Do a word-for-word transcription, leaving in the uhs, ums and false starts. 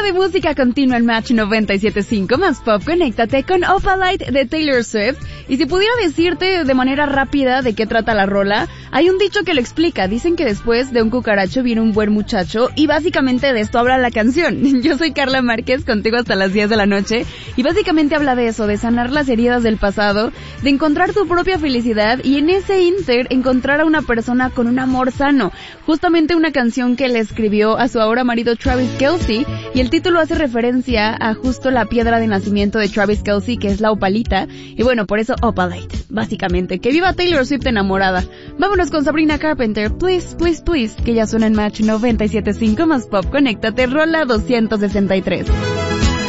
de música continua en Match noventa y siete punto cinco más pop. Conéctate con Opalite de Taylor Swift. Y si pudiera decirte de manera rápida de qué trata la rola, hay un dicho que lo explica. Dicen que después de un cucaracho viene un buen muchacho, y básicamente de esto habla la canción. Yo soy Carla Márquez, contigo hasta las diez de la noche, y básicamente habla de eso, de sanar las heridas del pasado, de encontrar tu propia felicidad, y en ese inter encontrar a una persona con un amor sano. Justamente una canción que le escribió a su ahora marido Travis Kelce, y el título hace referencia a justo la piedra de nacimiento de Travis Kelce, que es la opalita, y bueno, por eso Opalite, básicamente. Que viva Taylor Swift enamorada. Vámonos con Sabrina Carpenter, Please, Please, Please, que ya suena en Match noventa y siete punto cinco más pop. Conéctate, rola doscientos sesenta y tres.